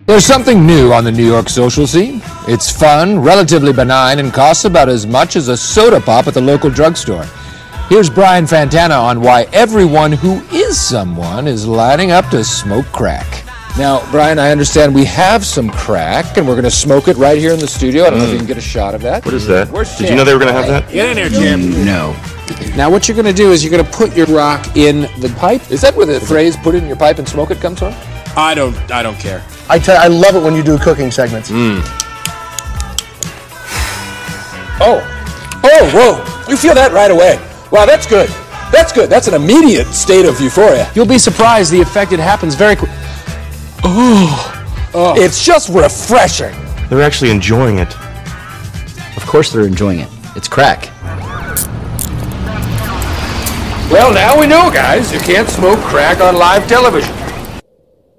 There's something new on the New York social scene. It's fun, relatively benign, and costs about as much as a soda pop at the local drugstore. Here's Brian Fantana on why everyone who is someone is lining up to smoke crack. Now, Brian, I understand we have some crack, and we're going to smoke it right here in the studio. I don't know if you can get a shot of that. What is that? Where's Did you know they were going to have that? Get in there, Jim. No. Now what you're going to do is you're going to put your rock in the pipe. Is that where the phrase "put it in your pipe and smoke it" comes from? I don't care. I love it when you do cooking segments. Oh, whoa. You feel that right away. Wow, that's good. That's good. That's an immediate state of euphoria. You'll be surprised the effect, it happens very quick. Oh, it's just refreshing. They're actually enjoying it. Of course they're enjoying it. It's crack. Well, now we know, guys. You can't smoke crack on live television.